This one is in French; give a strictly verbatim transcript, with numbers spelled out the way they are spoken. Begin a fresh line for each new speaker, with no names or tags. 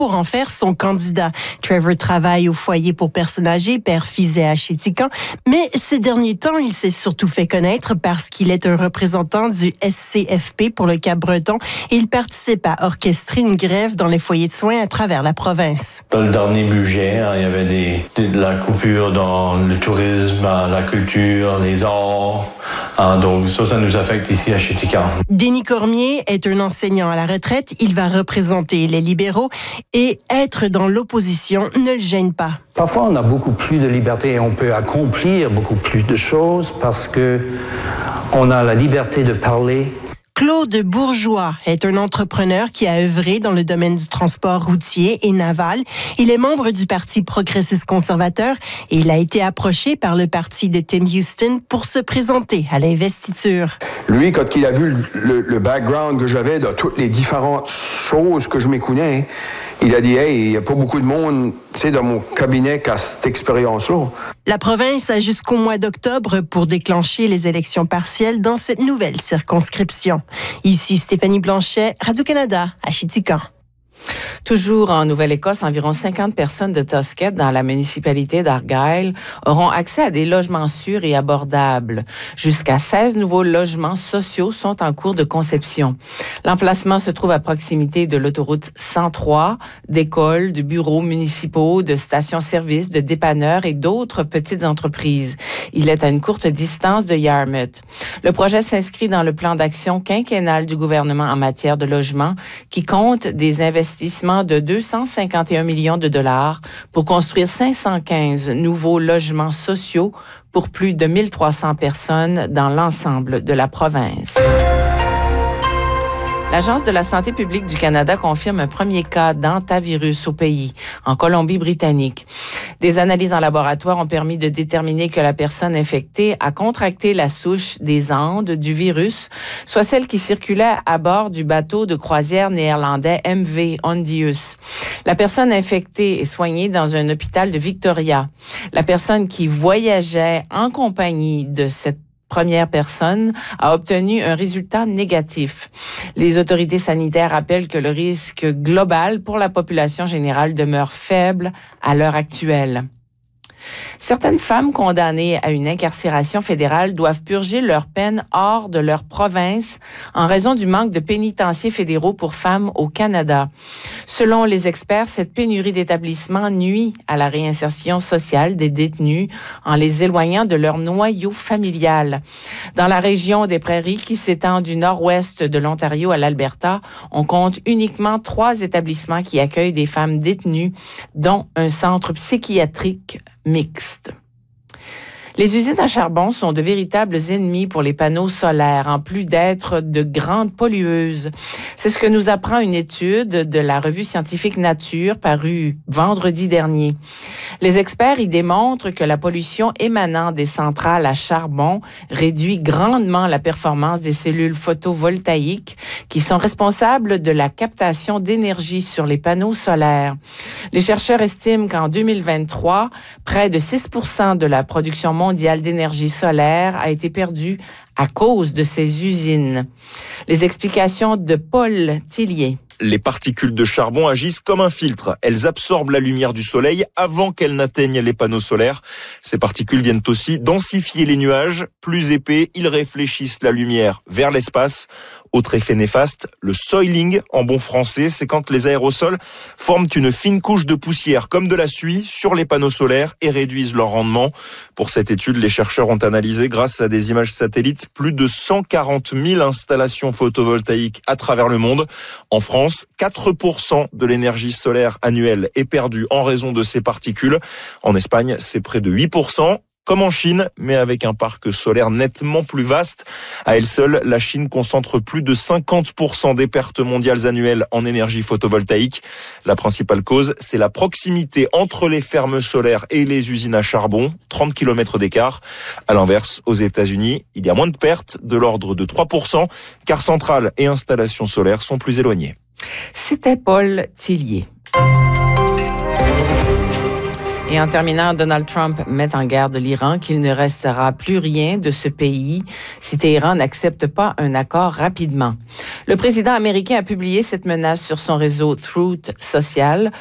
pour en faire son candidat. Trevor travaille au foyer pour personnes âgées, Père Fizet à Chéticamp, mais ces derniers temps, il s'est surtout fait connaître parce qu'il est un représentant du S C F P pour le Cap-Breton et il participe à orchestrer une grève dans les foyers de soins à travers la province.
Dans le dernier budget, hein, il y avait des, de la coupure dans le tourisme, la culture, les arts. Hein, donc ça, ça nous affecte ici à Chéticamp.
Denis Cormier est un enseignant à la retraite. Il va représenter les libéraux et être dans l'opposition ne le gêne pas.
Parfois, on a beaucoup plus de liberté et on peut accomplir beaucoup plus de choses parce que on a la liberté de parler.
Claude Bourgeois est un entrepreneur qui a œuvré dans le domaine du transport routier et naval. Il est membre du Parti progressiste conservateur et il a été approché par le parti de Tim Houston pour se présenter à l'investiture.
Lui, quand il a vu le, le background que j'avais de toutes les différentes choses que je méconnais, il a dit « Hey, il n'y a pas beaucoup de monde, tu sais, dans mon cabinet qui a cette expérience-là. »
La province a jusqu'au mois d'octobre pour déclencher les élections partielles dans cette nouvelle circonscription. Ici Stéphanie Blanchet, Radio-Canada, à Chéticamp.
Toujours en Nouvelle-Écosse, environ cinquante personnes de Tosquette dans la municipalité d'Argyle auront accès à des logements sûrs et abordables. Jusqu'à seize nouveaux logements sociaux sont en cours de conception. L'emplacement se trouve à proximité de l'autoroute cent trois, d'écoles, de bureaux municipaux, de stations-service, de dépanneurs et d'autres petites entreprises. Il est à une courte distance de Yarmouth. Le projet s'inscrit dans le plan d'action quinquennal du gouvernement en matière de logement qui compte des investissements de deux cent cinquante et un millions de dollars pour construire cinq cent quinze nouveaux logements sociaux pour plus de mille trois cents personnes dans l'ensemble de la province. L'Agence de la santé publique du Canada confirme un premier cas d'hantavirus au pays, en Colombie-Britannique. Des analyses en laboratoire ont permis de déterminer que la personne infectée a contracté la souche des Andes du virus, soit celle qui circulait à bord du bateau de croisière néerlandais M V Ondius. La personne infectée est soignée dans un hôpital de Victoria. La personne qui voyageait en compagnie de cette première personne a obtenu un résultat négatif. Les autorités sanitaires rappellent que le risque global pour la population générale demeure faible à l'heure actuelle. Certaines femmes condamnées à une incarcération fédérale doivent purger leur peine hors de leur province en raison du manque de pénitenciers fédéraux pour femmes au Canada. Selon les experts, cette pénurie d'établissements nuit à la réinsertion sociale des détenus en les éloignant de leur noyau familial. Dans la région des Prairies, qui s'étend du nord-ouest de l'Ontario à l'Alberta, on compte uniquement trois établissements qui accueillent des femmes détenues, dont un centre psychiatrique mixte. Les usines à charbon sont de véritables ennemis pour les panneaux solaires, en plus d'être de grandes pollueuses. C'est ce que nous apprend une étude de la revue scientifique Nature parue vendredi dernier. Les experts y démontrent que la pollution émanant des centrales à charbon réduit grandement la performance des cellules photovoltaïques qui sont responsables de la captation d'énergie sur les panneaux solaires. Les chercheurs estiment qu'en deux mille vingt-trois, près de six pour cent de la production mondiale d'énergie solaire a été perdue à cause de ces usines. Les explications de Paul Tillier.
Les particules de charbon agissent comme un filtre. Elles absorbent la lumière du soleil avant qu'elles n'atteignent les panneaux solaires. Ces particules viennent aussi densifier les nuages. Plus épais, ils réfléchissent la lumière vers l'espace. Autre effet néfaste, le soiling, en bon français, c'est quand les aérosols forment une fine couche de poussière comme de la suie sur les panneaux solaires et réduisent leur rendement. Pour cette étude, les chercheurs ont analysé, grâce à des images satellites, plus de cent quarante mille installations photovoltaïques à travers le monde. En France, quatre pour cent de l'énergie solaire annuelle est perdue en raison de ces particules. En Espagne, c'est près de huit pour cent. Comme en Chine, mais avec un parc solaire nettement plus vaste. À elle seule, la Chine concentre plus de cinquante pour cent des pertes mondiales annuelles en énergie photovoltaïque. La principale cause, c'est la proximité entre les fermes solaires et les usines à charbon, trente kilomètres d'écart. À l'inverse, aux États-Unis, il y a moins de pertes, de l'ordre de trois pour cent, car centrales et installations solaires sont plus éloignées.
C'était Paul Tillier. Et en terminant, Donald Trump met en garde l'Iran qu'il ne restera plus rien de ce pays si Téhéran n'accepte pas un accord rapidement. Le président américain a publié cette menace sur son réseau Truth Social.